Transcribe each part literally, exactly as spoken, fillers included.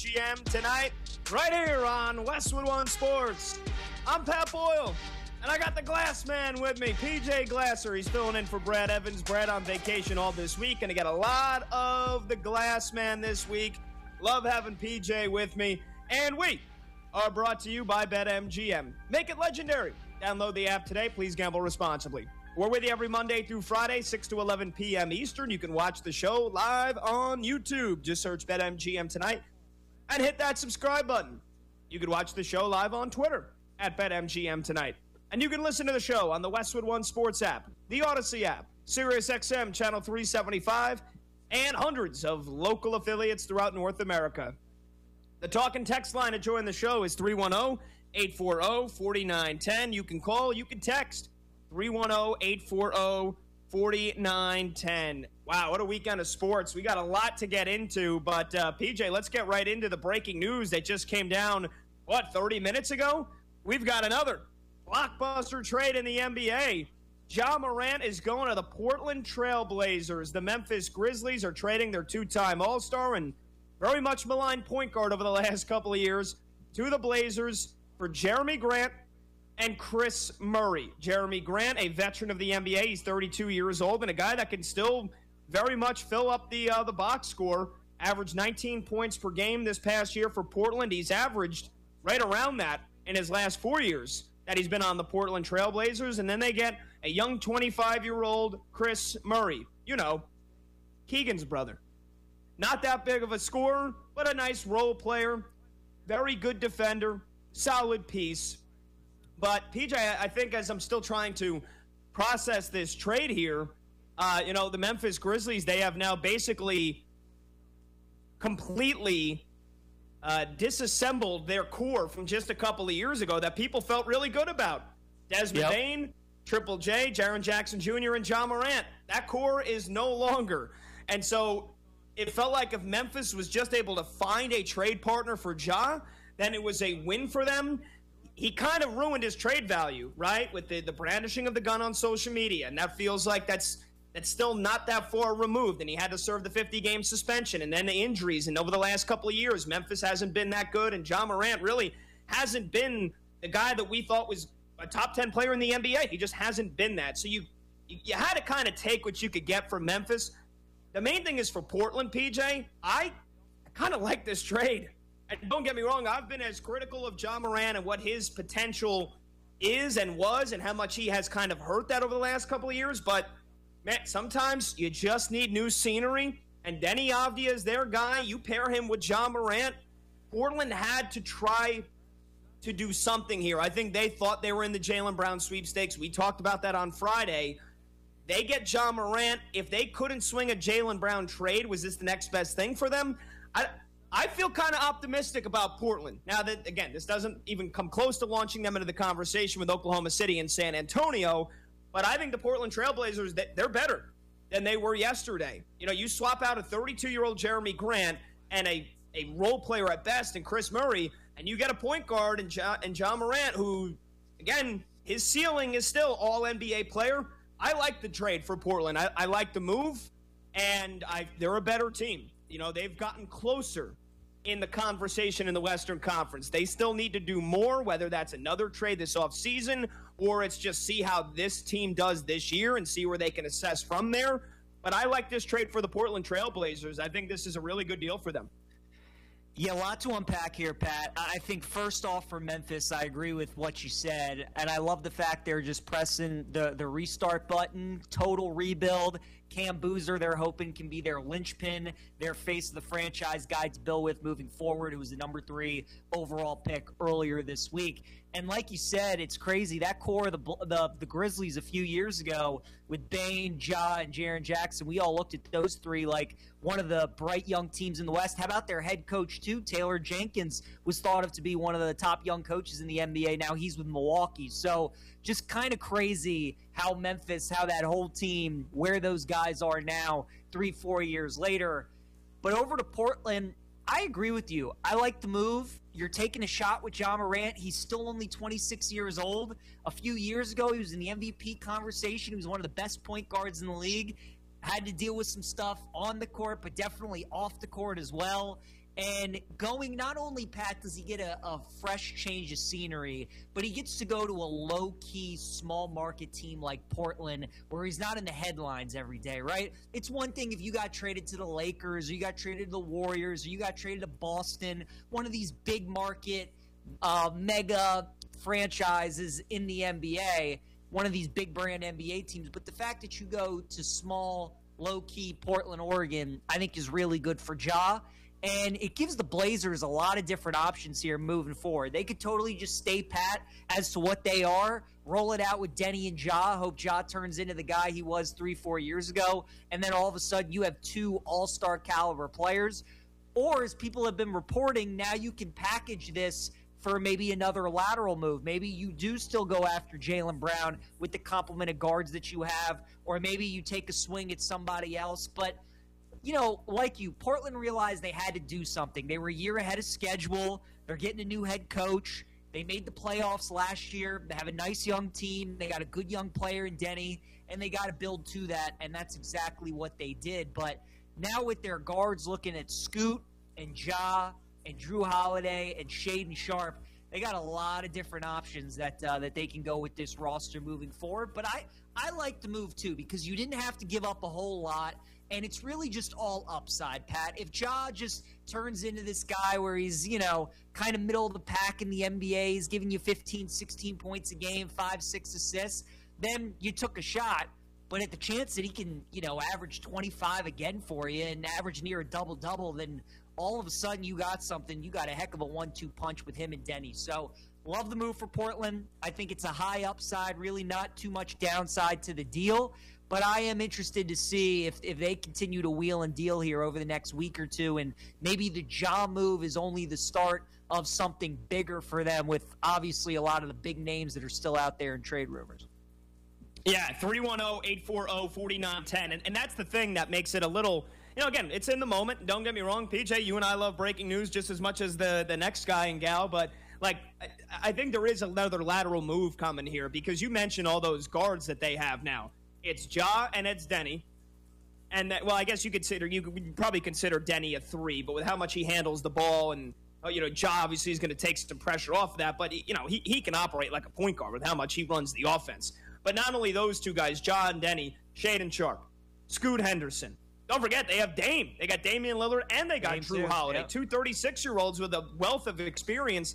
BetMGM tonight, right here on Westwood One Sports. I'm Pat Boyle, and I got the Glass Man with me, P J Glasser. He's filling in for Brad Evans. Brad on vacation all this week, and I got a lot of the Glass Man this week. Love having P J with me, and we are brought to you by BetMGM. Make it legendary. Download the app today. Please gamble responsibly. We're with you every Monday through Friday, six to eleven p.m. Eastern. You can watch the show live on YouTube. Just search BetMGM tonight and hit that subscribe button. You can watch the show live on Twitter at BetMGM tonight. And you can listen to the show on the Westwood One Sports app, the Odyssey app, SiriusXM Channel three seventy-five, and hundreds of local affiliates throughout North America. The talk and text line to join the show is three one zero, eight four zero, four nine one zero. You can call, you can text. three one zero, eight four zero, four nine one zero. Wow, what a weekend of sports. We got a lot to get into, but uh, P J, let's get right into the breaking news that just came down, what, thirty minutes ago? We've got another blockbuster trade in the N B A. Ja Morant is going to the Portland Trail Blazers. The Memphis Grizzlies are trading their two-time All-Star and very much maligned point guard over the last couple of years to the Blazers for Jeremy Grant and Chris Murray. Jeremy Grant, a veteran of the N B A, he's thirty-two years old, and a guy that can still very much fill up the uh, the box score. Averaged nineteen points per game this past year for Portland. He's averaged right around that in his last four years that he's been on the Portland Trail Blazers. And then they get a young twenty-five-year-old Chris Murray. You know, Keegan's brother. Not that big of a scorer, but a nice role player. Very good defender. Solid piece. But, P J, I think as I'm still trying to process this trade here, uh, you know, the Memphis Grizzlies, they have now basically completely uh, disassembled their core from just a couple of years ago that people felt really good about. Desmond Yep. Bane, Triple J, Jaren Jackson Junior, and Ja Morant. That core is no longer. And so it felt like if Memphis was just able to find a trade partner for Ja, then it was a win for them. He kind of ruined his trade value, right, with the, the brandishing of the gun on social media, and that feels like that's that's still not that far removed, and he had to serve the fifty-game suspension, and then the injuries, and over the last couple of years, Memphis hasn't been that good, and Ja Morant really hasn't been the guy that we thought was a top ten player in the N B A. He just hasn't been that, so you, you had to kind of take what you could get from Memphis. The main thing is for Portland, P J, I kind of like this trade. And don't get me wrong, I've been as critical of Ja Morant and what his potential is and was and how much he has kind of hurt that over the last couple of years. But, man, sometimes you just need new scenery. And Denny Avdia is their guy. You pair him with Ja Morant. Portland had to try to do something here. I think they thought they were in the Jaylen Brown sweepstakes. We talked about that on Friday. They get Ja Morant. If they couldn't swing a Jaylen Brown trade, was this the next best thing for them? I I feel kind of optimistic about Portland. Now that, again, this doesn't even come close to launching them into the conversation with Oklahoma City and San Antonio, but I think the Portland Trailblazers, they're better than they were yesterday. You know, you swap out a thirty-two-year-old Jeremy Grant and a, a role player at best in Chris Murray, and you get a point guard in Ja, in Ja Morant who, again, his ceiling is still all N B A player. I like the trade for Portland. I, I like the move, and I, they're a better team. You know, they've gotten closer in the conversation in the Western Conference. They still need to do more, whether that's another trade this offseason or it's just see how this team does this year and see where they can assess from there. But I like this trade for the Portland Trail Blazers. I think this is a really good deal for them. Yeah, a lot to unpack here, Pat. I think first off for Memphis, I agree with what you said, and I love the fact they're just pressing the, the restart button, total rebuild. Cam Boozer, they're hoping, can be their linchpin, their face of the franchise guy to build with moving forward, who was the number three overall pick earlier this week. And like you said, it's crazy. That core of the, the, the Grizzlies a few years ago with Bane, Ja, and Jaren Jackson, we all looked at those three like one of the bright young teams in the West. How about their head coach, too? Taylor Jenkins was thought of to be one of the top young coaches in the N B A. Now he's with Milwaukee. So just kind of crazy how Memphis, how that whole team, where those guys are now, three, four years later. But over to Portland, I agree with you. I like the move. You're taking a shot with Ja Morant. He's still only twenty-six years old. A few years ago, he was in the M V P conversation. He was one of the best point guards in the league. Had to deal with some stuff on the court, but definitely off the court as well. And going, not only, Pat, does he get a, a fresh change of scenery, but he gets to go to a low-key, small-market team like Portland where he's not in the headlines every day, right? It's one thing if you got traded to the Lakers or you got traded to the Warriors or you got traded to Boston, one of these big-market, uh, mega franchises in the N B A, one of these big-brand N B A teams. But the fact that you go to small, low-key Portland, Oregon, I think is really good for Ja. And it gives the Blazers a lot of different options here moving forward. They could totally just stay pat as to what they are, roll it out with Denny and Ja, hope Ja turns into the guy he was three, four years ago, and then all of a sudden you have two all-star caliber players. Or, as people have been reporting, now you can package this for maybe another lateral move. Maybe you do still go after Jaylen Brown with the complement of guards that you have, or maybe you take a swing at somebody else. But you know, like you, Portland realized they had to do something. They were a year ahead of schedule. They're getting a new head coach. They made the playoffs last year. They have a nice young team. They got a good young player in Denny, and they got to build to that, and that's exactly what they did. But now with their guards looking at Scoot and Ja and Drew Holiday and Shaedon Sharpe, they got a lot of different options that uh, that they can go with this roster moving forward. But I, I like the move, too, because you didn't have to give up a whole lot. And it's really just all upside, Pat. If Ja just turns into this guy where he's, you know, kind of middle of the pack in the N B A, he's giving you fifteen, sixteen points a game, five, six assists, then you took a shot. But at the chance that he can, you know, average twenty-five again for you and average near a double-double, then all of a sudden you got something. You got a heck of a one two punch with him and Denny. So love the move for Portland. I think it's a high upside, really not too much downside to the deal. But I am interested to see if, if they continue to wheel and deal here over the next week or two, and maybe the Ja move is only the start of something bigger for them with obviously a lot of the big names that are still out there in trade rumors. Yeah, three one zero, eight four zero, four nine one zero. And, and that's the thing that makes it a little, you know, again, it's in the moment. Don't get me wrong, P J, you and I love breaking news just as much as the, the next guy and gal, but like, I, I think there is another lateral move coming here because you mentioned all those guards that they have now. It's Ja and it's Denny. And, that, well, I guess you consider you could probably consider Denny a three, but with how much he handles the ball and, you know, Ja obviously is going to take some pressure off of that, but, you know, he, he can operate like a point guard with how much he runs the offense. But not only those two guys, Ja and Denny, Shaedon Sharpe, Scoot Henderson. Don't forget, they have Dame. They got Damian Lillard and they got Dame Drew too, Holiday, yeah. two thirty-six-year-olds with a wealth of experience.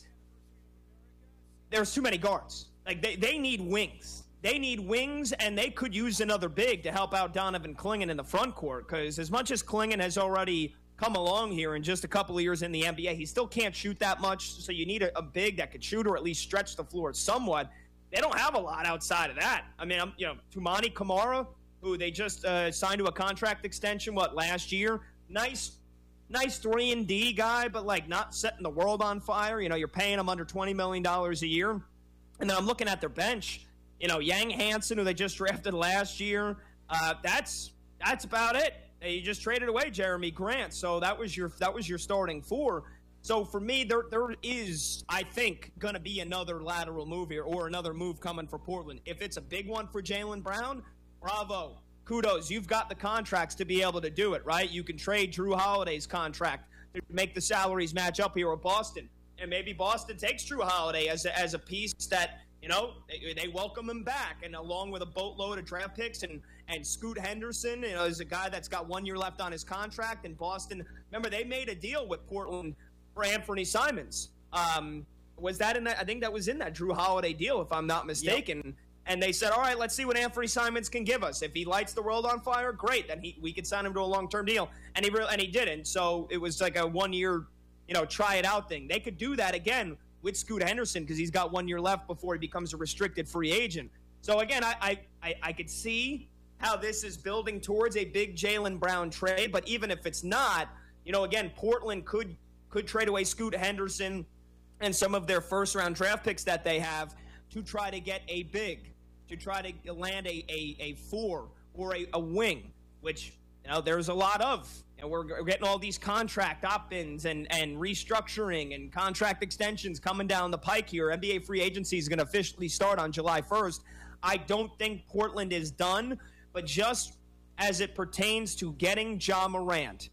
There's too many guards. Like, they, they need wings. They need wings, and they could use another big to help out Donovan Clingan in the front court, because as much as Clingan has already come along here in just a couple of years in the N B A, he still can't shoot that much, so you need a, a big that could shoot or at least stretch the floor somewhat. They don't have a lot outside of that. I mean, I'm, you know, Toumani Camara, who they just uh, signed to a contract extension, what, last year? Nice nice three and D guy, but, like, not setting the world on fire. You know, you're paying him under twenty million dollars a year. And then I'm looking at their bench. You know, Yang Hansen, who they just drafted last year, uh, that's that's about it. You just traded away Jeremy Grant, so that was your that was your starting four. So for me, there there is, I think, going to be another lateral move here or another move coming for Portland. If it's a big one for Jaylen Brown, bravo, kudos. You've got the contracts to be able to do it, right? You can trade Drew Holiday's contract to make the salaries match up here with Boston, and maybe Boston takes Drew Holiday as a, as a piece that. You know, they, they welcome him back, and along with a boatload of draft picks and, and Scoot Henderson, you know, is a guy that's got one year left on his contract. And Boston, remember, they made a deal with Portland for Anthony Simons. Um, was that in that? I think that was in that Drew Holiday deal, if I'm not mistaken. Yep. And they said, all right, let's see what Anthony Simons can give us. If he lights the world on fire, great. Then he, we could sign him to a long-term deal. And he really, and he didn't. So it was like a one-year, you know, try-it-out thing. They could do that again with Scoot Henderson because he's got one year left before he becomes a restricted free agent. So, again, I I, I, I could see how this is building towards a big Jaylen Brown trade. But even if it's not, you know, again, Portland could could trade away Scoot Henderson and some of their first-round draft picks that they have to try to get a big, to try to land a, a, a four or a, a wing, which, you know, there's a lot of. And we're getting all these contract opt-ins and, and restructuring and contract extensions coming down the pike here. N B A free agency is going to officially start on July first. I don't think Portland is done, but just as it pertains to getting Ja Morant,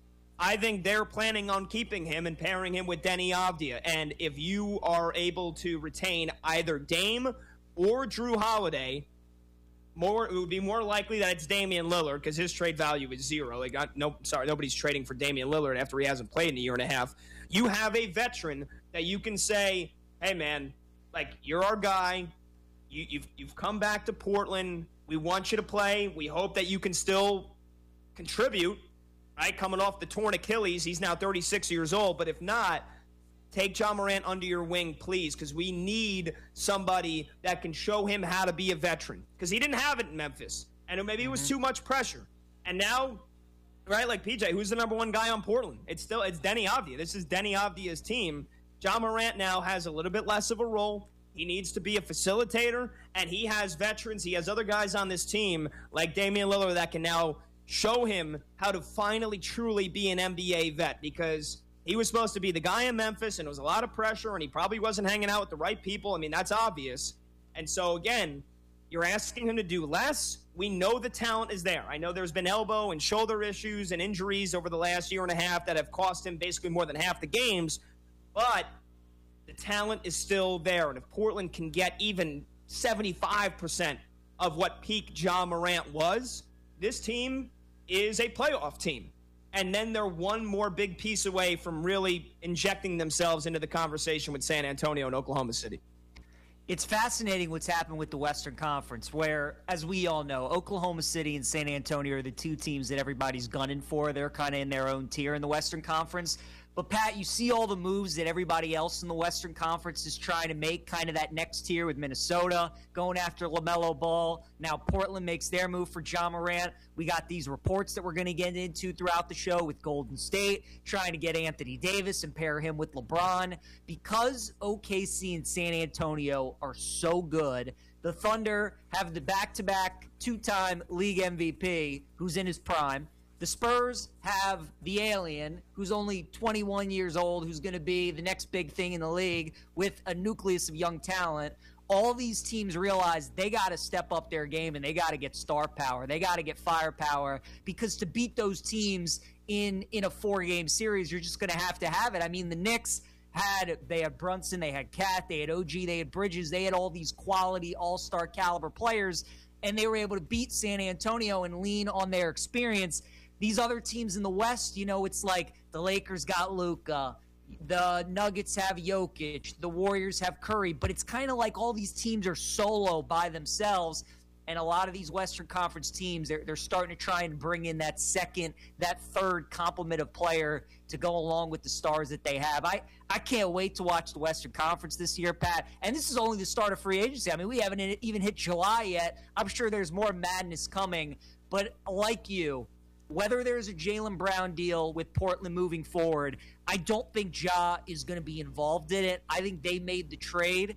I think they're planning on keeping him and pairing him with Deni Avdija. And if you are able to retain either Dame or Drew Holiday, more it would be more likely that it's Damian Lillard because his trade value is zero. Like, I, no, sorry, nobody's trading for Damian Lillard after he hasn't played in a year and a half. You have a veteran that you can say, hey, man, like, you're our guy. You, you've, you've come back to Portland. We want you to play. We hope that you can still contribute, right? Coming off the torn Achilles, he's now thirty-six years old. But if not, take Ja Morant under your wing, please, because we need somebody that can show him how to be a veteran. Because he didn't have it in Memphis, and maybe it was too much pressure. And now, right, like P J, who's the number one guy on Portland? It's still it's Deni Avdija. This is Deni Avdija's team. Ja Morant now has a little bit less of a role. He needs to be a facilitator, and he has veterans. He has other guys on this team like Damian Lillard that can now show him how to finally truly be an N B A vet, because he was supposed to be the guy in Memphis, and it was a lot of pressure, and he probably wasn't hanging out with the right people. I mean, that's obvious. And so, again, you're asking him to do less. We know the talent is there. I know there's been elbow and shoulder issues and injuries over the last year and a half that have cost him basically more than half the games, but the talent is still there. And if Portland can get even seventy-five percent of what peak Ja Morant was, this team is a playoff team. And then they're one more big piece away from really injecting themselves into the conversation with San Antonio and Oklahoma City. It's fascinating what's happened with the Western Conference, where, as we all know, Oklahoma City and San Antonio are the two teams that everybody's gunning for. They're kind of in their own tier in the Western Conference. But, Pat, you see all the moves that everybody else in the Western Conference is trying to make, kind of that next tier with Minnesota going after LaMelo Ball. Now Portland makes their move for Ja Morant. We got these reports that we're going to get into throughout the show with Golden State trying to get Anthony Davis and pair him with LeBron. Because O K C and San Antonio are so good, the Thunder have the back-to-back two-time league M V P who's in his prime. The Spurs have the alien, who's only twenty-one years old, who's going to be the next big thing in the league with a nucleus of young talent. All these teams realize they got to step up their game and they got to get star power. They got to get firepower, because to beat those teams in, in a four-game series, you're just going to have to have it. I mean, the Knicks had – they had Brunson, they had Cat, they had O G, they had Bridges. They had all these quality all-star caliber players, and they were able to beat San Antonio and lean on their experience. These other teams in the West, you know, it's like the Lakers got Luka, the Nuggets have Jokic, the Warriors have Curry, but it's kind of like all these teams are solo by themselves, and a lot of these Western Conference teams, they're, they're starting to try and bring in that second, that third complement of player to go along with the stars that they have. I, I can't wait to watch the Western Conference this year, Pat, and this is only the start of free agency. I mean, we haven't even hit July yet. I'm sure there's more madness coming, but like you, whether there's a Jaylen Brown deal with Portland moving forward, I don't think Ja is going to be involved in it. I think they made the trade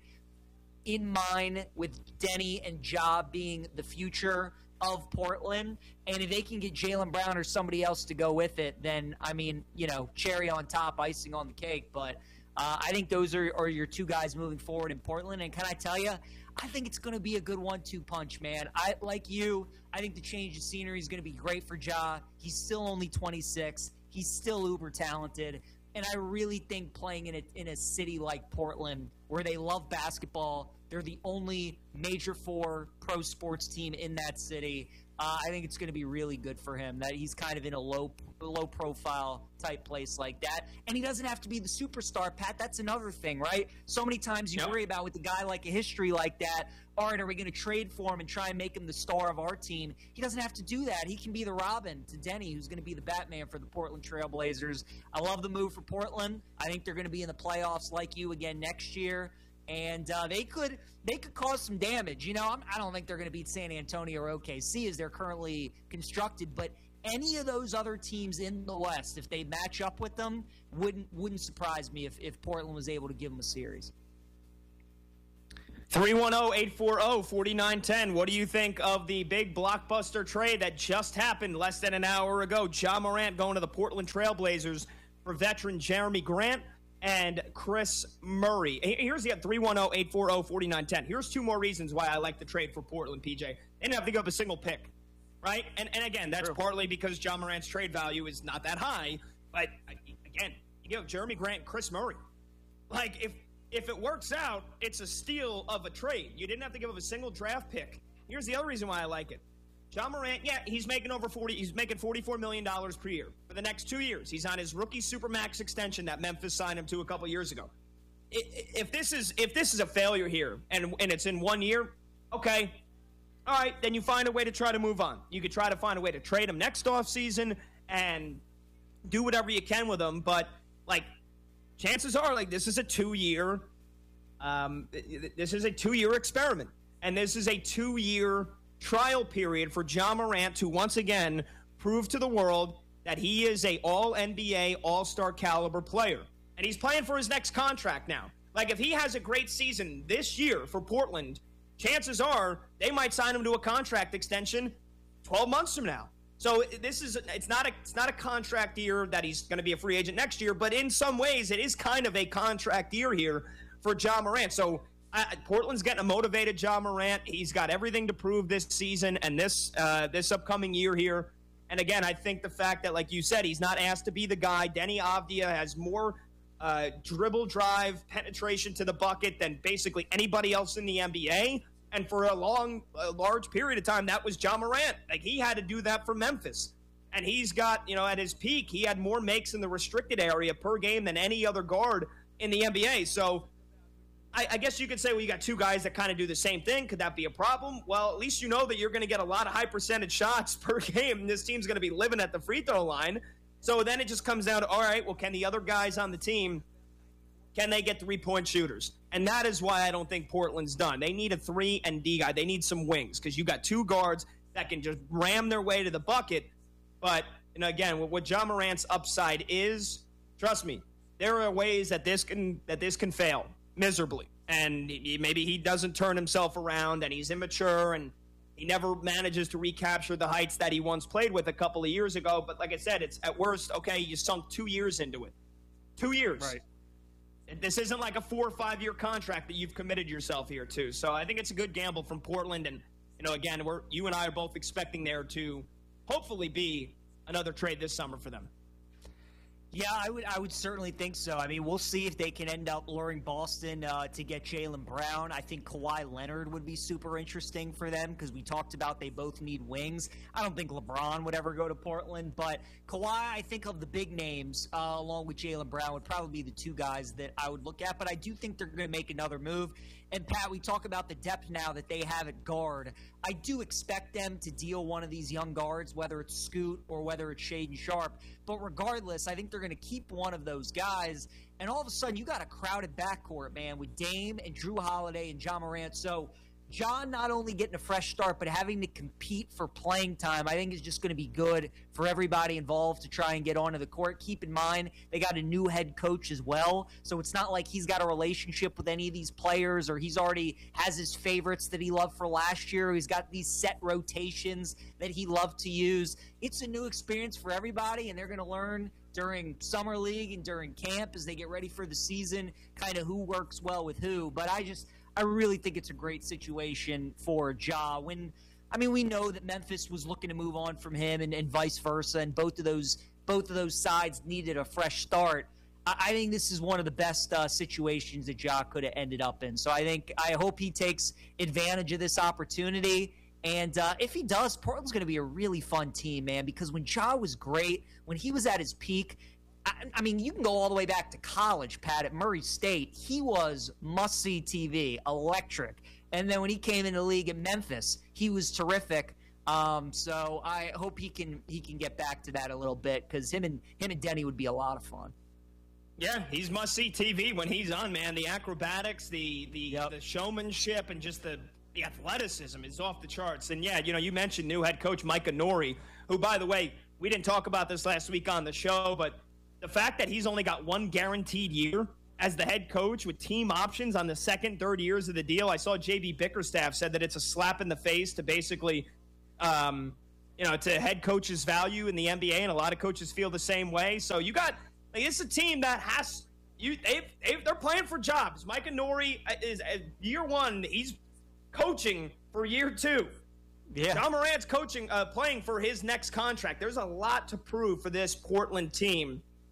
in mind with Deni and Ja being the future of Portland. And if they can get Jaylen Brown or somebody else to go with it, then, I mean, you know, cherry on top, icing on the cake. But uh, I think those are, are your two guys moving forward in Portland. And can I tell you, I think it's going to be a good one two punch, man. I like you. I think the change of scenery is going to be great for Ja. He's still only twenty-six. He's still uber talented. And I really think playing in a, in a city like Portland, where they love basketball, they're the only Major Four pro sports team in that city. Uh, I think it's going to be really good for him that he's kind of in a low low profile type place like that. And he doesn't have to be the superstar, Pat. That's another thing, right? So many times you yep. worry about with a guy like a history like that, all right, are we going to trade for him and try and make him the star of our team? He doesn't have to do that. He can be the Robin to Deni, who's going to be the Batman for the Portland Trail Blazers. I love the move for Portland. I think they're going to be in the playoffs like you again next year. And uh, they could they could cause some damage. You know, I'm, I don't think they're going to beat San Antonio or O K C as they're currently constructed. But any of those other teams in the West, if they match up with them, wouldn't wouldn't surprise me if, if Portland was able to give them a series. three one zero, eight four zero, four nine one zero. What do you think of the big blockbuster trade that just happened less than an hour ago? Ja Morant going to the Portland Trail Blazers for veteran Jeremy Grant and Chris Murray. Here's the three one zero, eight four zero, four nine one zero. Here's two more reasons why I like the trade for Portland, P J. They didn't have to give up a single pick, right? And and again, that's True. partly because Ja Morant's trade value is not that high. But again, you have Jeremy Grant, Chris Murray. Like, if if it works out, it's a steal of a trade. You didn't have to give up a single draft pick. Here's the other reason why I like it. Ja Morant, yeah, he's making over forty. He's making forty-four million dollars per year for the next two years. He's on his rookie supermax extension that Memphis signed him to a couple years ago. If this is if this is a failure here and and it's in one year, okay, all right, then you find a way to try to move on. You could try to find a way to trade him next offseason and do whatever you can with him. But like, chances are, like, this is a two-year, um, this is a two-year experiment, and this is a two-year trial period for Ja Morant to once again prove to the world that he is a all N B A, all-star caliber player. And he's playing for his next contract now. Like, if he has a great season this year for Portland, chances are they might sign him to a contract extension twelve months from now. So this is it's not a it's not a contract year that he's going to be a free agent next year, but in some ways it is kind of a contract year here for Ja Morant. So Uh, Portland's getting a motivated Ja Morant. He's got everything to prove this season and this uh, this upcoming year here. And again, I think the fact that, like you said, he's not asked to be the guy. Deni Avdija has more uh, dribble drive penetration to the bucket than basically anybody else in the N B A. And for a long, a large period of time, that was Ja Morant. Like, he had to do that for Memphis. And he's got, you know, at his peak, he had more makes in the restricted area per game than any other guard in the N B A. So I, I guess you could say, well, you got two guys that kind of do the same thing. Could that be a problem? Well, at least you know that you're going to get a lot of high percentage shots per game. This team's going to be living at the free throw line. So then it just comes down to, all right, well, can the other guys on the team, can they get three-point shooters? And that is why I don't think Portland's done. They need a three and D guy. They need some wings because you got two guards that can just ram their way to the bucket. But, you know, again, what Ja Morant's upside is, trust me, there are ways that this can that this can fail miserably. And he, maybe he doesn't turn himself around and he's immature and he never manages to recapture the heights that he once played with a couple of years ago. But like I said, it's at worst, okay, you sunk two years into it. Two years. Right. This isn't like a four or five-year contract that you've committed yourself here to. So I think it's a good gamble from Portland. And, you know, again, we're you and I are both expecting there to hopefully be another trade this summer for them. Yeah, I would I would certainly think so. I mean, we'll see if they can end up luring Boston uh, to get Jaylen Brown. I think Kawhi Leonard would be super interesting for them because we talked about they both need wings. I don't think LeBron would ever go to Portland, but Kawhi, I think of the big names, uh, along with Jaylen Brown, would probably be the two guys that I would look at. But I do think they're going to make another move. And, Pat, we talk about the depth now that they have at guard. I do expect them to deal one of these young guards, whether it's Scoot or whether it's Shaedon Sharpe. But regardless, I think they're going to keep one of those guys. And all of a sudden, you got a crowded backcourt, man, with Dame and Drew Holiday and Ja Morant. So John not only getting a fresh start, but having to compete for playing time, I think is just going to be good for everybody involved to try and get onto the court. Keep in mind, they got a new head coach as well, so it's not like he's got a relationship with any of these players or he's already has his favorites that he loved for last year. He's got these set rotations that he loved to use. It's a new experience for everybody, and they're going to learn during summer league and during camp as they get ready for the season, kind of who works well with who. But I just – I really think it's a great situation for Ja. When, I mean, we know that Memphis was looking to move on from him and, and vice versa, and both of those both of those sides needed a fresh start. I, I think this is one of the best uh, situations that Ja could have ended up in. So I think I hope he takes advantage of this opportunity. And uh, if he does, Portland's going to be a really fun team, man, because when Ja was great, when he was at his peak, I mean, you can go all the way back to college, Pat, at Murray State. He was must-see T V, electric. And then when he came into the league at Memphis, he was terrific. Um, so I hope he can he can get back to that a little bit because him and him and Deni would be a lot of fun. Yeah, he's must-see T V when he's on, man. The acrobatics, the the, yep. the showmanship, and just the, the athleticism is off the charts. And, yeah, you know, you mentioned new head coach Micah Nori, who, by the way, we didn't talk about this last week on the show, but the fact that he's only got one guaranteed year as the head coach with team options on the second, third years of the deal. I saw J B Bickerstaff said that it's a slap in the face to basically, um, you know, to head coach's value in the N B A, and a lot of coaches feel the same way. So you got like, – it's a team that has – you they've, they've, they're playing for jobs. Micah Nori is uh, year one. He's coaching for year two. Yeah. Ja Morant's coaching, uh, playing for his next contract. There's a lot to prove for this Portland team.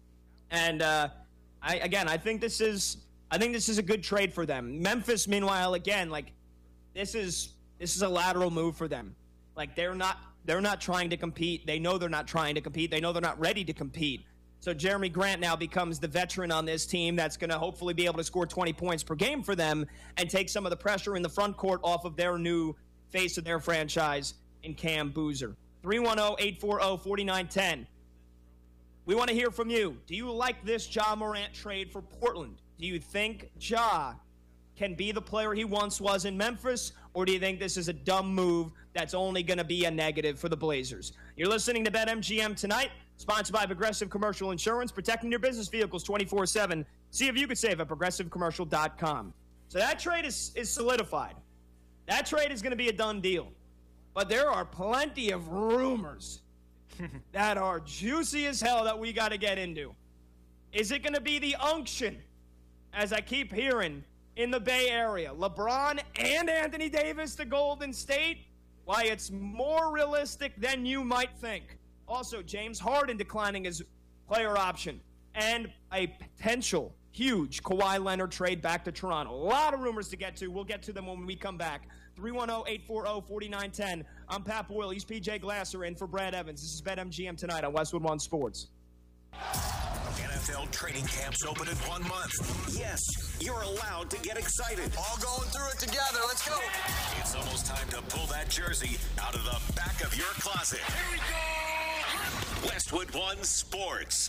And uh, I again, I think this is I think this is a good trade for them. Memphis, meanwhile, again, like this is this is a lateral move for them. Like they're not they're not trying to compete. They know they're not trying to compete. They know they're not ready to compete. So Jeremy Grant now becomes the veteran on this team that's going to hopefully be able to score twenty points per game for them and take some of the pressure in the front court off of their new face of their franchise in Cam Boozer. three one zero, eight four zero, four nine one zero. We want to hear from you. Do you like this Ja Morant trade for Portland? Do you think Ja can be the player he once was in Memphis, or do you think this is a dumb move that's only going to be a negative for the Blazers? You're listening to BetMGM tonight, sponsored by Progressive Commercial Insurance, protecting your business vehicles twenty-four seven. See if you could save at progressive commercial dot com. So that trade is, is solidified. That trade is going to be a done deal. But there are plenty of rumors that are juicy as hell that we got to get into. Is it going to be the unction, as I keep hearing, in the Bay Area? LeBron and Anthony Davis to Golden State? Why, it's more realistic than you might think. Also, James Harden declining his player option. And a potential huge Kawhi Leonard trade back to Toronto. A lot of rumors to get to. We'll get to them when we come back. three one zero, eight four zero, four nine one zero. I'm Pat Boyle. He's P J Glasser in for Brad Evans. This is BetMGM tonight on Westwood One Sports. N F L training camps open in one month. Yes, you're allowed to get excited. All going through it together. Let's go. It's almost time to pull that jersey out of the back of your closet. Here we go. Westwood One Sports.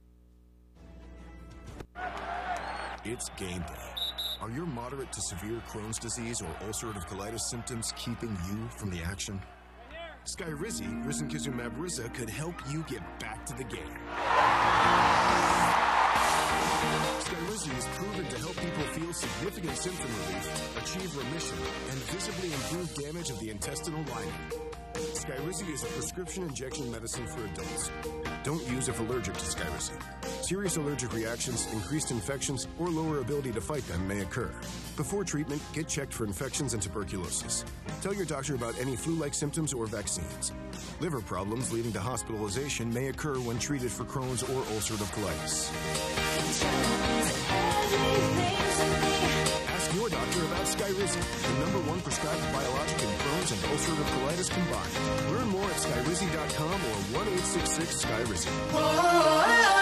It's game day. Are your moderate to severe Crohn's disease or ulcerative colitis symptoms keeping you from the action? Skyrizi, risankizumab Riza, could help you get back to the game. Skyrizi is proven to help people feel significant symptom relief, achieve remission, and visibly improve damage of the intestinal lining. Skyrizi is a prescription injection medicine for adults. Don't use if allergic to Skyrizi. Serious allergic reactions, increased infections, or lower ability to fight them may occur. Before treatment, get checked for infections and tuberculosis. Tell your doctor about any flu-like symptoms or vaccines. Liver problems leading to hospitalization may occur when treated for Crohn's or ulcerative colitis. Ask your doctor about Skyrizi, the number one prescribed biologic in Crohn's and ulcerative colitis combined. Learn more at skyrizi dot com or one eight six six Skyrizi.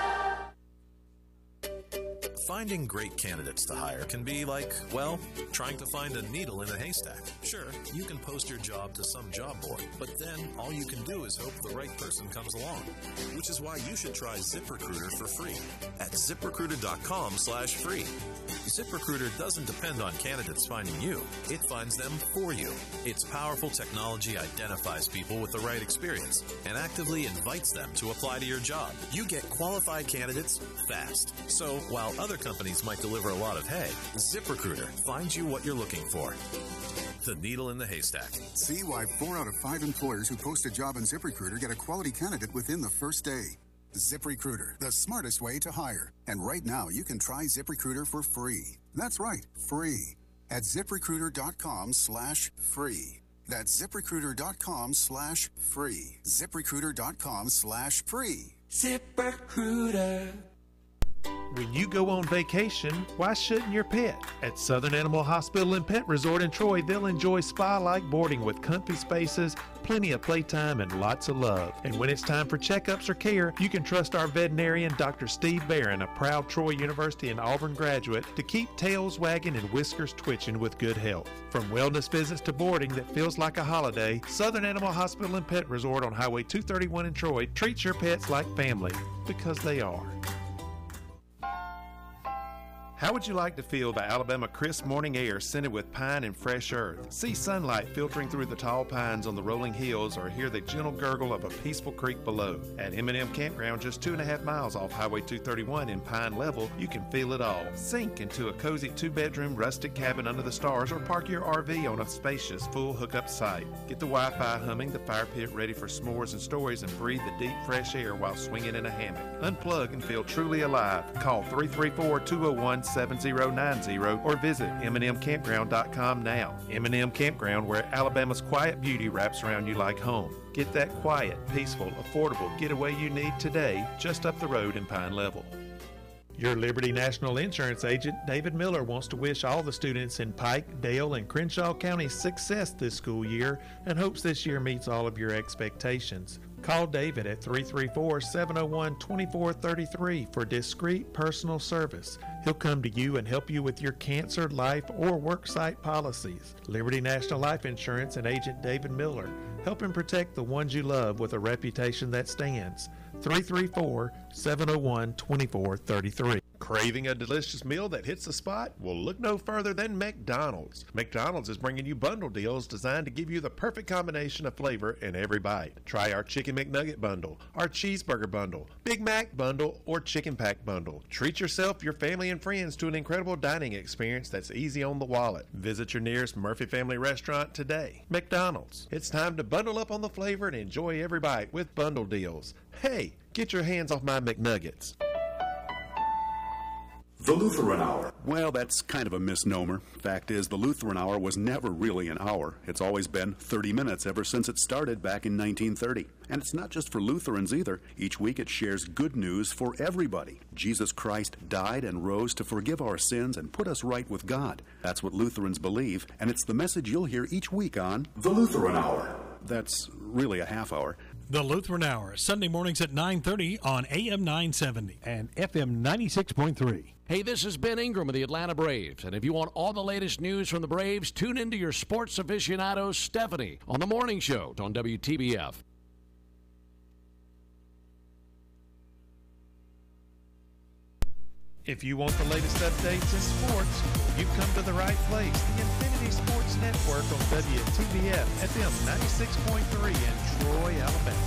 Finding great candidates to hire can be like, well, trying to find a needle in a haystack. Sure, you can post your job to some job board, but then all you can do is hope the right person comes along. Which is why you should try ZipRecruiter for free at ziprecruiter dot com slash free. ZipRecruiter doesn't depend on candidates finding you. It finds them for you. Its powerful technology identifies people with the right experience and actively invites them to apply to your job. You get qualified candidates fast. So while other companies might deliver a lot of hay, ZipRecruiter finds you what you're looking for. The needle in the haystack. See why four out of five employers who post a job on ZipRecruiter get a quality candidate within the first day. ZipRecruiter, the smartest way to hire. And right now, you can try ZipRecruiter for free. That's right, free. At ziprecruiter dot com slash free. That's ziprecruiter dot com slash free. ziprecruiter dot com slash free. ZipRecruiter. When you go on vacation, why shouldn't your pet? At Southern Animal Hospital and Pet Resort in Troy, they'll enjoy spa-like boarding with comfy spaces, plenty of playtime, and lots of love. And when it's time for checkups or care, you can trust our veterinarian, Doctor Steve Barron, a proud Troy University and Auburn graduate, to keep tails wagging and whiskers twitching with good health. From wellness visits to boarding that feels like a holiday, Southern Animal Hospital and Pet Resort on Highway two thirty-one in Troy treats your pets like family, because they are. How would you like to feel the Alabama crisp morning air scented with pine and fresh earth? See sunlight filtering through the tall pines on the rolling hills, or hear the gentle gurgle of a peaceful creek below. At M and M Campground, just two and a half miles off Highway two thirty-one in Pine Level, you can feel it all. Sink into a cozy two-bedroom rustic cabin under the stars, or park your R V on a spacious full hookup site. Get the Wi-Fi humming, the fire pit ready for s'mores and stories, and breathe the deep fresh air while swinging in a hammock. Unplug and feel truly alive. Call three three four, two oh one, seven zero nine zero or visit m and m campground dot com now. M and M Campground, where Alabama's quiet beauty wraps around you like home. Get that quiet, peaceful, affordable getaway you need today, just up the road in Pine Level. Your Liberty National Insurance agent, David Miller, wants to wish all the students in Pike, Dale, and Crenshaw counties success this school year and hopes this year meets all of your expectations. Call David at three three four, seven oh one, two four three three for discreet personal service. He'll come to you and help you with your cancer, life, or worksite policies. Liberty National Life Insurance and agent David Miller, helping protect the ones you love with a reputation that stands. three three four, seven oh one, two four three three. Craving a delicious meal that hits the spot? Well, look no further than McDonald's. McDonald's is bringing you bundle deals designed to give you the perfect combination of flavor in every bite. Try our Chicken McNugget bundle, our Cheeseburger bundle, Big Mac bundle, or Chicken Pack bundle. Treat yourself, your family, and friends to an incredible dining experience that's easy on the wallet. Visit your nearest Murphy Family restaurant today. McDonald's. It's time to bundle up on the flavor and enjoy every bite with bundle deals. Hey, get your hands off my McNuggets. The Lutheran Hour. Well, that's kind of a misnomer. Fact is, the Lutheran Hour was never really an hour. It's always been thirty minutes ever since it started back in nineteen thirty. And it's not just for Lutherans either. Each week it shares good news for everybody. Jesus Christ died and rose to forgive our sins and put us right with God. That's what Lutherans believe, and it's the message you'll hear each week on The Lutheran Hour. That's really a half hour. The Lutheran Hour, Sunday mornings at nine thirty on A M nine seventy and F M ninety-six point three. Hey, this is Ben Ingram of the Atlanta Braves, and if you want all the latest news from the Braves, tune into your sports aficionado, Stephanie, on The Morning Show on W T B F. If you want the latest updates in sports, you've come to the right place. The Infinity Sports Network on W T B F F M ninety-six point three in Troy, Alabama.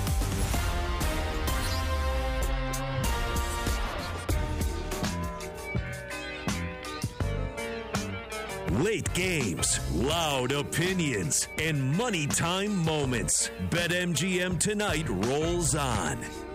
Late games, loud opinions, and money time moments. BetMGM Tonight rolls on.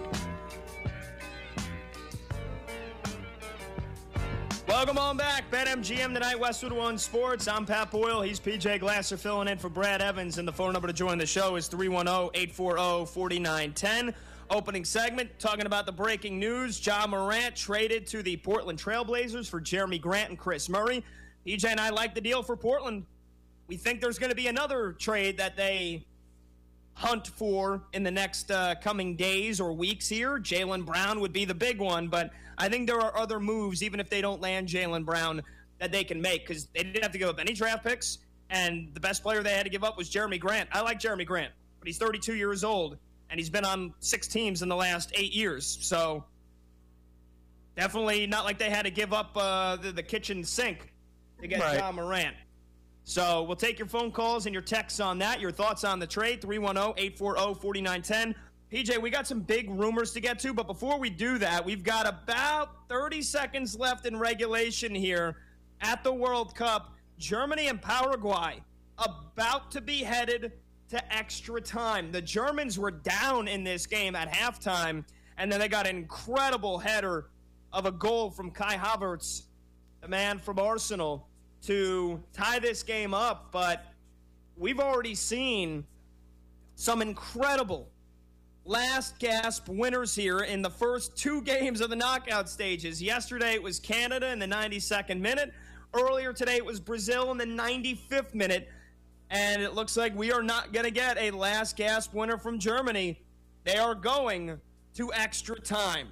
Welcome on back. BetMGM Tonight, Westwood One Sports. I'm Pat Boyle. He's P J Glasser filling in for Brad Evans. And the phone number to join the show is three one zero, eight four zero, four nine one zero. Opening segment, talking about the breaking news. Ja Morant traded to the Portland Trailblazers for Jeremy Grant and Chris Murray. P J and I like the deal for Portland. We think there's going to be another trade that they hunt for in the next uh, coming days or weeks here. Jaylen Brown would be the big one, but I think there are other moves, even if they don't land Jaylen Brown, that they can make because they didn't have to give up any draft picks, and the best player they had to give up was Jeremy Grant. I like Jeremy Grant, but he's thirty-two years old, and he's been on six teams in the last eight years, so definitely not like they had to give up uh, the, the kitchen sink to get Right. Ja Morant. So we'll take your phone calls and your texts on that. Your thoughts on the trade, three one zero, eight four zero, four nine one zero. P J, we got some big rumors to get to, but before we do that, we've got about thirty seconds left in regulation here at the World Cup. Germany and Paraguay about to be headed to extra time. The Germans were down in this game at halftime, and then they got an incredible header of a goal from Kai Havertz, the man from Arsenal, to tie this game up. But we've already seen some incredible last gasp winners here in the first two games of the knockout stages. Yesterday it was Canada in the ninety-second minute. Earlier today it was Brazil in the ninety-fifth minute. And it looks like we are not going to get a last gasp winner from Germany. They are going to extra time.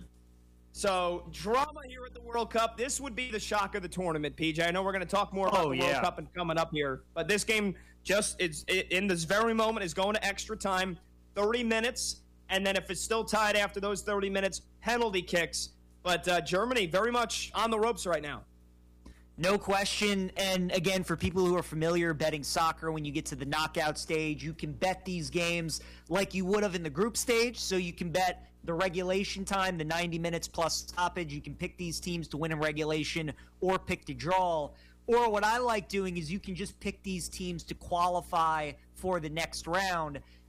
So, drama here at the World Cup. This would be the shock of the tournament, P J. I know we're going to talk more about Oh, the yeah. World Cup and coming up here. But this game, just it's it, in this very moment, is going to extra time, thirty minutes. And then if it's still tied after those thirty minutes, penalty kicks. But uh, Germany very much on the ropes right now. No question. And again, for people who are familiar betting soccer, when you get to the knockout stage, you can bet these games like you would have in the group stage. So you can bet the regulation time, the ninety minutes plus stoppage. You can pick these teams to win in regulation or pick to draw. Or what I like doing is you can just pick these teams to qualify for the next round.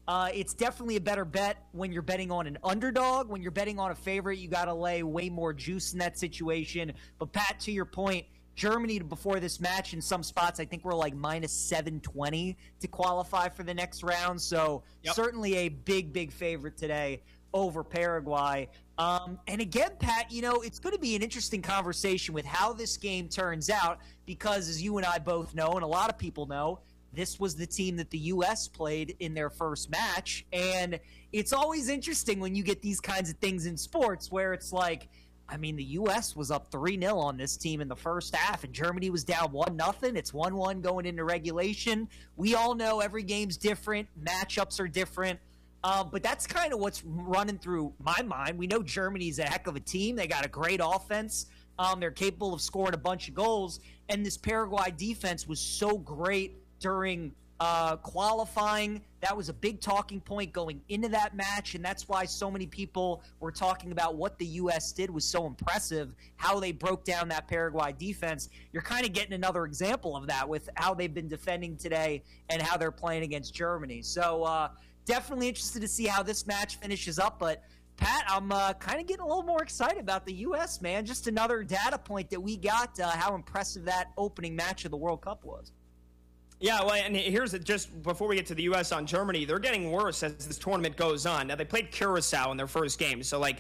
Uh, it's definitely a better bet when you're betting on an underdog. When you're betting on a favorite, you got to lay way more juice in that situation. But, Pat, to your point, Germany before this match in some spots, I think we're like minus seven twenty to qualify for the next round. So yep. certainly a big, big favorite today over Paraguay. Um, and again, Pat, you know, it's going to be an interesting conversation with how this game turns out because, as you and I both know, and a lot of people know, this was the team that the U S played in their first match. And it's always interesting when you get these kinds of things in sports where it's like, I mean, the U S was up three nil on this team in the first half, and Germany was down one nothing. It's one one going into regulation. We all know every game's different. Matchups are different. Um, but that's kind of what's running through my mind. We know Germany's a heck of a team. They got a great offense. Um, they're capable of scoring a bunch of goals. And this Paraguay defense was so great during uh, qualifying. That was a big talking point going into that match, and that's why so many people were talking about what the U S did was so impressive, how they broke down that Paraguay defense. You're kind of getting another example of that with how they've been defending today and how they're playing against Germany. So uh, definitely interested to see how this match finishes up, but Pat, I'm uh, kind of getting a little more excited about the U S, man. Just another data point that we got, uh, how impressive that opening match of the World Cup was. Yeah, well, and here's it, just before we get to the U S on Germany, they're getting worse as this tournament goes on. Now, they played Curacao in their first game, so, like,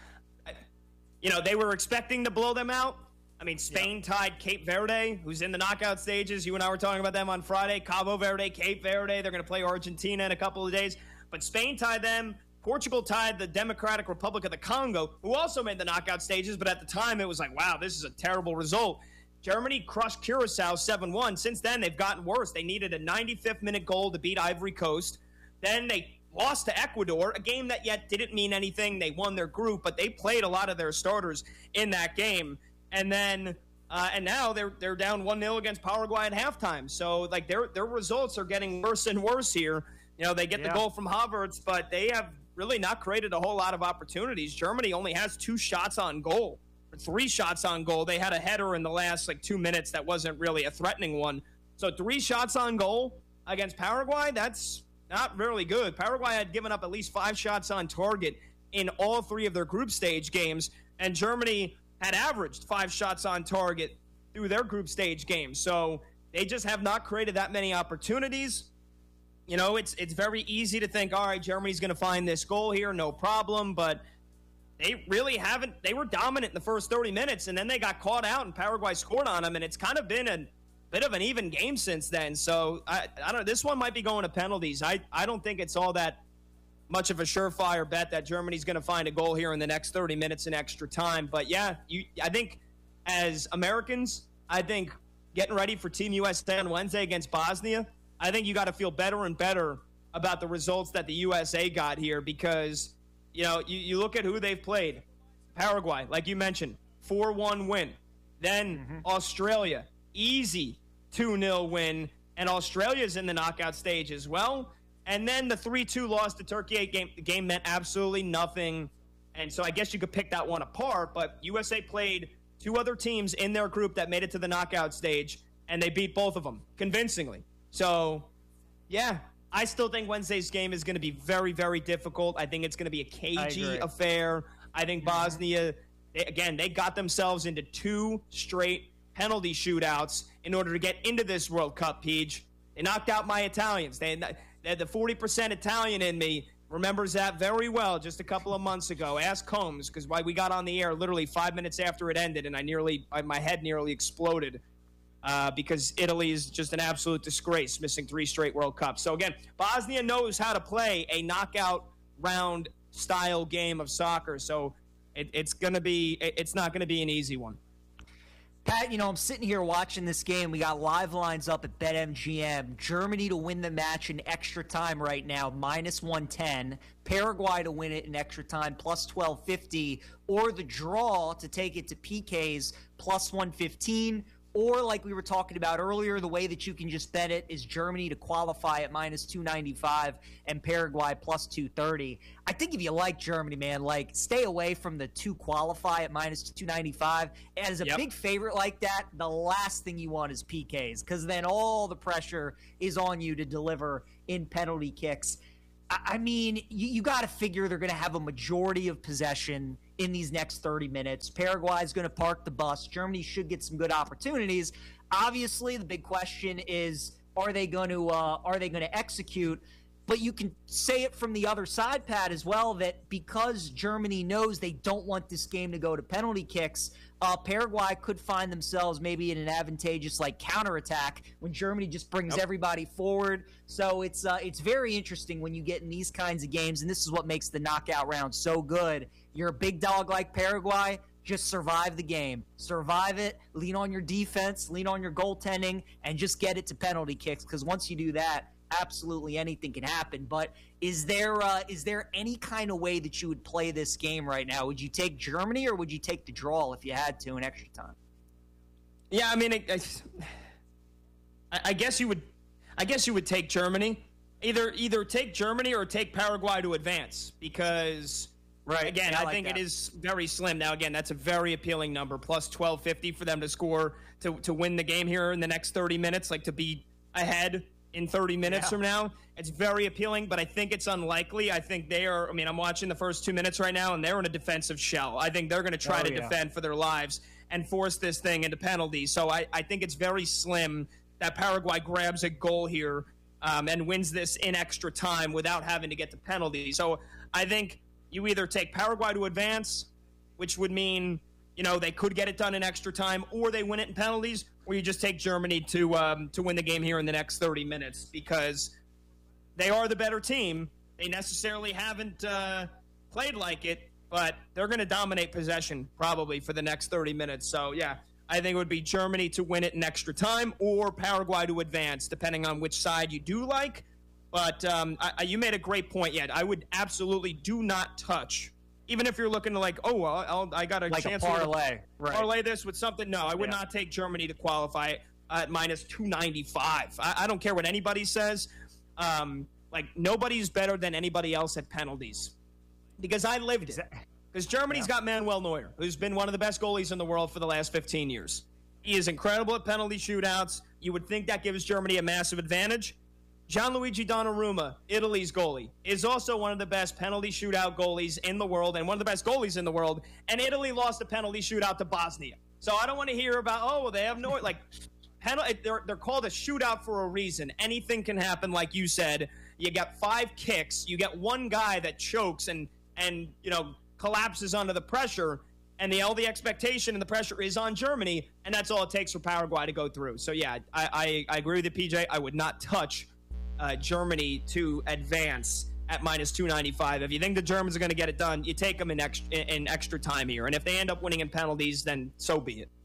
you know, they were expecting to blow them out. I mean, Spain yeah. tied Cape Verde, who's in the knockout stages. You and I were talking about them on Friday. Cabo Verde, Cape Verde, they're going to play Argentina in a couple of days. But Spain tied them. Portugal tied the Democratic Republic of the Congo, who also made the knockout stages, but at the time it was like, wow, this is a terrible result. Germany crushed Curacao seven one. Since then, they've gotten worse. They needed a ninety-fifth minute goal to beat Ivory Coast. Then they lost to Ecuador, a game that yet didn't mean anything. They won their group, but they played a lot of their starters in that game. And then, uh, and now they're they're down one nil against Paraguay at halftime. So, like, their their results are getting worse and worse here. You know, they get yeah. the goal from Havertz, but they have really not created a whole lot of opportunities. Germany only has two shots on goal. Three shots on goal. They had a header in the last like two minutes that wasn't really a threatening one. So three shots on goal against Paraguay, that's not really good. Paraguay had given up at least five shots on target in all three of their group stage games, and Germany had averaged five shots on target through their group stage games. So they just have not created that many opportunities. You know, it's it's very easy to think, all right, Germany's going to find this goal here, no problem, but they really haven't. They were dominant in the first thirty minutes, and then they got caught out, and Paraguay scored on them, and it's kind of been a bit of an even game since then. So, I, I don't know. This one might be going to penalties. I, I don't think it's all that much of a surefire bet that Germany's going to find a goal here in the next thirty minutes in extra time. But, yeah, you, I think as Americans, I think getting ready for Team U S A on Wednesday against Bosnia, I think you got to feel better and better about the results that the U S A got here because – you know, you, you look at who they've played. Paraguay, like you mentioned, four one win. Then mm-hmm. Australia, easy two nil win. And Australia's in the knockout stage as well. And then the three two loss to Turkey. A game, the game meant absolutely nothing. And so I guess you could pick that one apart. But U S A played two other teams in their group that made it to the knockout stage, and they beat both of them convincingly. So, yeah. I still think Wednesday's game is going to be very, very difficult. I think it's going to be a cagey affair. I think Bosnia, they, again, they got themselves into two straight penalty shootouts in order to get into this World Cup, Peach. They knocked out my Italians. They, they had the forty percent Italian in me remembers that very well just a couple of months ago. Ask Combs, because why we got on the air literally five minutes after it ended, and I nearly, my head nearly exploded. Uh, because Italy is just an absolute disgrace, missing three straight World Cups. So, again, Bosnia knows how to play a knockout round style game of soccer. So, it, it's going to be, it, it's not going to be an easy one. Pat, you know, I'm sitting here watching this game. We got live lines up at BetMGM. Germany to win the match in extra time right now, minus one ten. Paraguay to win it in extra time, plus twelve fifty. Or the draw to take it to P Ks, plus one fifteen. Or, like we were talking about earlier, the way that you can just bet it is Germany to qualify at minus two ninety-five and Paraguay plus two thirty. I think if you like Germany, man, like, stay away from the two qualify at minus two ninety-five. As a yep. big favorite like that, the last thing you want is P Ks, because then all the pressure is on you to deliver in penalty kicks. I mean, you, you got to figure they're going to have a majority of possession in these next thirty minutes. Paraguay is going to park the bus. Germany should get some good opportunities. Obviously, the big question is, are they going to uh, are they going to execute? But you can say it from the other side, Pat, as well, that because Germany knows they don't want this game to go to penalty kicks, uh, Paraguay could find themselves maybe in an advantageous like counterattack when Germany just brings yep. everybody forward. So it's uh, it's very interesting when you get in these kinds of games, and this is what makes the knockout round so good. You're a big dog like Paraguay, just survive the game. Survive it, lean on your defense, lean on your goaltending, and just get it to penalty kicks, because once you do that, absolutely anything can happen. But is there uh, is there any kind of way that you would play this game right now? Would you take Germany, or would you take the draw if you had to in extra time? Yeah, I mean, it, I, I guess you would. I guess you would take Germany. Either either take Germany or take Paraguay to advance, because right again, yeah, I, I like think that. It is very slim. Now again, that's a very appealing number, plus twelve fifty for them to score to to win the game here in the next thirty minutes, like to be ahead in thirty minutes yeah. from now. It's very appealing, but I think it's unlikely. I think they are, I mean, I'm watching the first two minutes right now, and they're in a defensive shell. I think they're going to try oh, to yeah. defend for their lives and force this thing into penalties. So I, I think it's very slim that Paraguay grabs a goal here um, and wins this in extra time without having to get to penalties. So I think you either take Paraguay to advance, which would mean, you know, they could get it done in extra time, or they win it in penalties, or you just take Germany to um, to win the game here in the next thirty minutes, because they are the better team. They necessarily haven't uh, played like it, but they're going to dominate possession probably for the next thirty minutes. So, yeah, I think it would be Germany to win it in extra time or Paraguay to advance, depending on which side you do like. But um, I, you made a great point yet. I would absolutely do not touch. Even if you're looking to like, oh, well, I'll, I got a like chance a parlay. to right. parlay this with something. No, I would yeah. not take Germany to qualify at minus two ninety-five. I, I don't care what anybody says. Um, like, nobody's better than anybody else at penalties, because I lived it. Because Germany's yeah. got Manuel Neuer, who's been one of the best goalies in the world for the last fifteen years. He is incredible at penalty shootouts. You would think that gives Germany a massive advantage. Gianluigi Donnarumma, Italy's goalie, is also one of the best penalty shootout goalies in the world and one of the best goalies in the world. And Italy lost a penalty shootout to Bosnia. So I don't want to hear about, oh, well, they have no, like, penalty. They're, they're called a shootout for a reason. Anything can happen, like you said. You get five kicks. You get one guy that chokes and, and you know, collapses under the pressure. And the all the expectation and the pressure is on Germany. And that's all it takes for Paraguay to go through. So, yeah, I, I, I agree with you, P J. I would not touch Uh, Germany to advance at minus two ninety-five. If you think the Germans are going to get it done, you take them in extra, in extra time here. And if they end up winning in penalties, then so be it.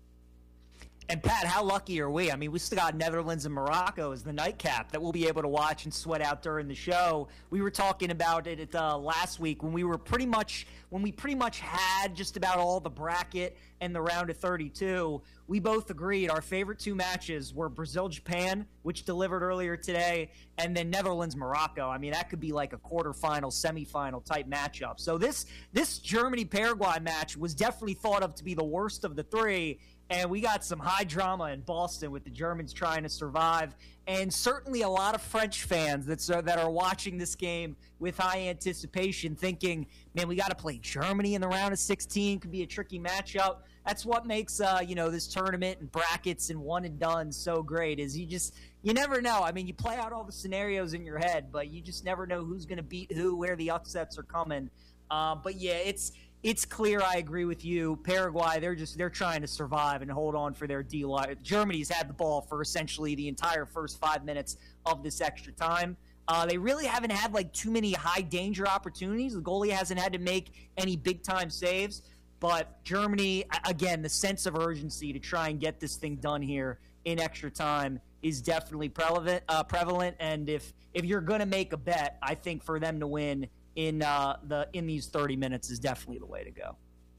And, Pat, how lucky are we? I mean, we still got Netherlands and Morocco as the nightcap that we'll be able to watch and sweat out during the show. We were talking about it at, uh, last week when we were pretty much when we pretty much had just about all the bracket and the round of thirty-two. We both agreed our favorite two matches were Brazil-Japan, which delivered earlier today, and then Netherlands-Morocco. I mean, that could be like a quarterfinal, semifinal type matchup. So this this Germany-Paraguay match was definitely thought of to be the worst of the three. And we got some high drama in Boston with the Germans trying to survive, and certainly a lot of French fans that's, uh, that are watching this game with high anticipation, thinking, man, we got to play Germany in the round of sixteen. Could be a tricky matchup. That's what makes uh, you know, this tournament and brackets and one and done so great. Is you just you never know. I mean, you play out all the scenarios in your head, but you just never know who's going to beat who, where the upsets are coming. Uh, but yeah, it's. It's clear, I agree with you. Paraguay, they're just they're trying to survive and hold on for their D L. Germany's had the ball for essentially the entire first five minutes of this extra time. Uh, they really haven't had like too many high danger opportunities. The goalie hasn't had to make any big time saves. But Germany, again, the sense of urgency to try and get this thing done here in extra time is definitely prevalent. Uh, prevalent. And if if you're going to make a bet, I think for them to win in uh, the in these thirty minutes is definitely the way to go.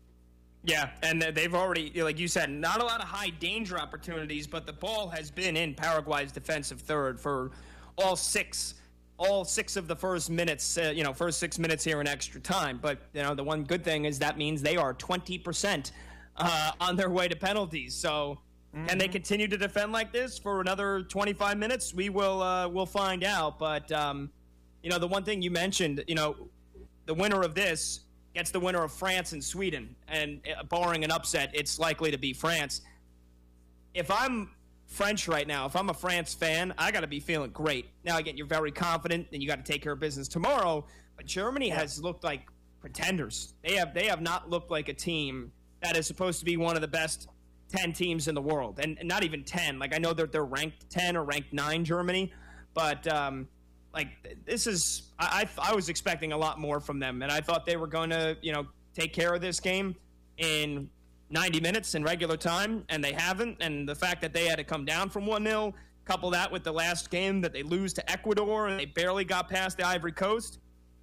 Yeah, and they've already, like you said, not a lot of high danger opportunities, but the ball has been in Paraguay's defensive third for all six, all six of the first minutes, uh, you know, first six minutes here in extra time. But, you know, the one good thing is that means they are twenty percent uh, on their way to penalties. So mm-hmm. Can they continue to defend like this for another twenty-five minutes? We will uh, we'll find out. But, um, you know, the one thing you mentioned, you know, the winner of this gets the winner of France and Sweden. And uh, barring an upset, it's likely to be France. If I'm French right now, if I'm a France fan, I got to be feeling great. Now, again, you're very confident, and you got to take care of business tomorrow. But Germany yeah. has looked like pretenders. They have they have not looked like a team that is supposed to be one of the best ten teams in the world, and, and not even ten. Like, I know they're they're ranked ten or ranked nine, Germany, but um, like this is I, I I was expecting a lot more from them, and I thought they were going to you know take care of this game in ninety minutes in regular time, and they haven't. And the fact that they had to come down from one nil, couple that with the last game that they lose to Ecuador and they barely got past the Ivory Coast.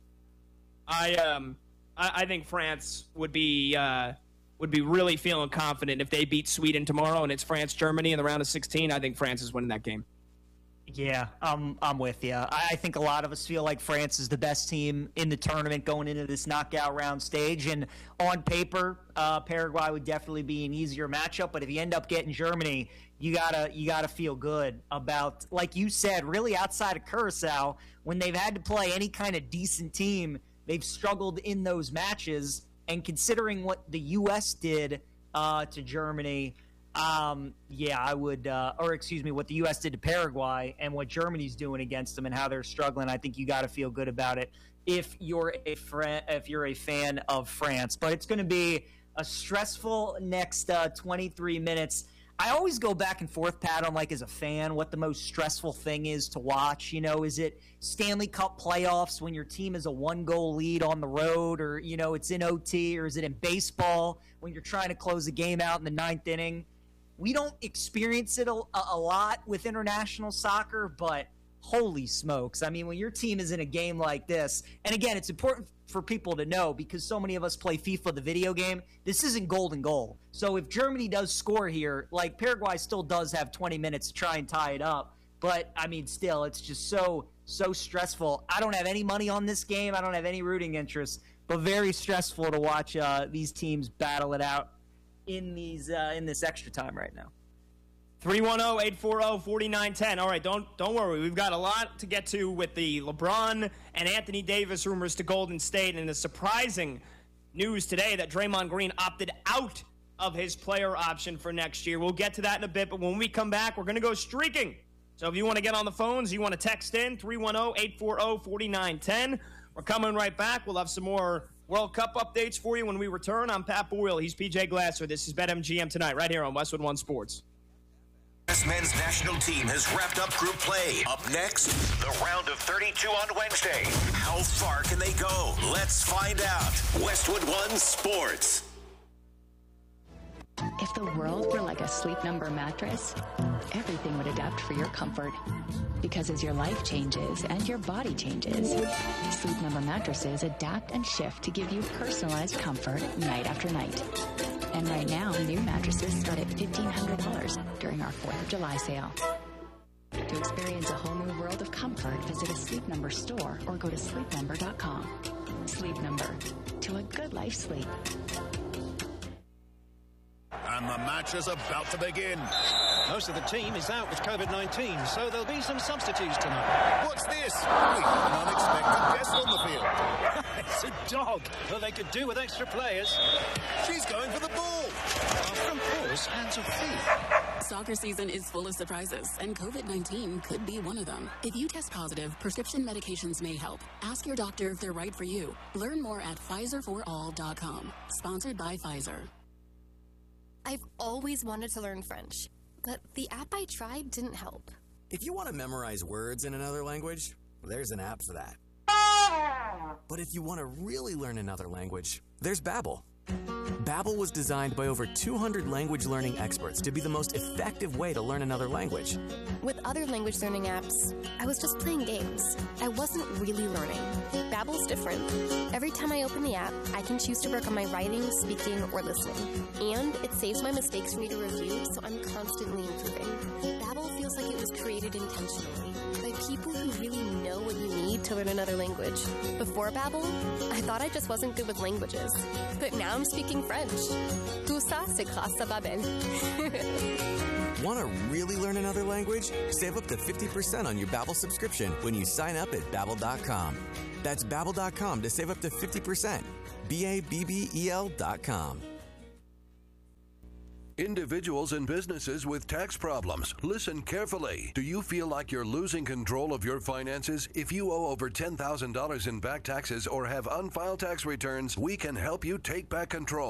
I um I, I think France would be uh, would be really feeling confident if they beat Sweden tomorrow and it's France Germany in the round of sixteen. I think France is winning that game. Yeah, um, I'm with you. I think a lot of us feel like France is the best team in the tournament going into this knockout round stage. And on paper, uh, Paraguay would definitely be an easier matchup. But if you end up getting Germany, you gotta you gotta feel good about, like you said, really outside of Curacao, when they've had to play any kind of decent team, they've struggled in those matches. And considering what the U S did uh, to Germany. Um, yeah, I would, uh, or excuse me, what the U S did to Paraguay and what Germany's doing against them and how they're struggling. I think you got to feel good about it if you're a fr- if you're a fan of France. But it's going to be a stressful next uh, twenty-three minutes. I always go back and forth, Pat, on like as a fan, what the most stressful thing is to watch. You know, is it Stanley Cup playoffs when your team is a one-goal lead on the road, or you know it's in O T, or is it in baseball when you're trying to close a game out in the ninth inning? We don't experience it a, a lot with international soccer, but holy smokes. I mean, when your team is in a game like this, and again, it's important for people to know because so many of us play FIFA, the video game, this isn't golden goal. So if Germany does score here, like Paraguay still does have twenty minutes to try and tie it up. But, I mean, still, it's just so, so stressful. I don't have any money on this game. I don't have any rooting interest, but very stressful to watch uh, these teams battle it out in these uh, in this extra time right now. three one zero, eight four zero, four nine one zero. All right, don't don't worry. We've got a lot to get to with the LeBron and Anthony Davis rumors to Golden State, and the surprising news today that Draymond Green opted out of his player option for next year. We'll get to that in a bit, but when we come back, we're going to go streaking. So if you want to get on the phones, you want to text in, three one zero, eight four zero, four nine one zero. We're coming right back. We'll have some more World Cup updates for you when we return. I'm Pat Boyle. He's P J Glasser. This is BetMGM Tonight right here on Westwood One Sports. U S men's national team has wrapped up group play. Up next, the round of thirty-two on Wednesday. How far can they go? Let's find out. Westwood One Sports. If the world were like a Sleep Number mattress, everything would adapt for your comfort. Because as your life changes and your body changes, Sleep Number mattresses adapt and shift to give you personalized comfort night after night. And right now, new mattresses start at fifteen hundred dollars during our fourth of July sale. To experience a whole new world of comfort, visit a Sleep Number store or go to sleep number dot com. Sleep Number. To a good life sleep. And the match is about to begin. Most of the team is out with COVID nineteen, so there'll be some substitutes tonight. What's this? We have an unexpected guest on the field. It's a dog. Well, they could do with extra players. She's going for the ball. From course, hands or feet. Soccer season is full of surprises, and COVID nineteen could be one of them. If you test positive, prescription medications may help. Ask your doctor if they're right for you. Learn more at Pfizer for all dot com. Sponsored by Pfizer. I've always wanted to learn French, but the app I tried didn't help. If you want to memorize words in another language, there's an app for that. But if you want to really learn another language, there's Babbel. Babbel was designed by over two hundred language learning experts to be the most effective way to learn another language. With other language learning apps, I was just playing games. I wasn't really learning. Babbel's different. Every time I open the app, I can choose to work on my writing, speaking, or listening. And it saves my mistakes for me to review, so I'm constantly improving. Babbel feels like it was created intentionally by people who really know what you need to learn another language. Before Babbel, I thought I just wasn't good with languages. But now I'm speaking speaking French. Tout ça, c'est grâce à Babbel. Want to really learn another language? Save up to fifty percent on your Babbel subscription when you sign up at Babbel dot com. That's Babbel dot com to save up to fifty percent. B A B B E L dot com. Individuals and businesses with tax problems, listen carefully. Do you feel like you're losing control of your finances? If you owe over ten thousand dollars in back taxes or have unfiled tax returns, we can help you take back control.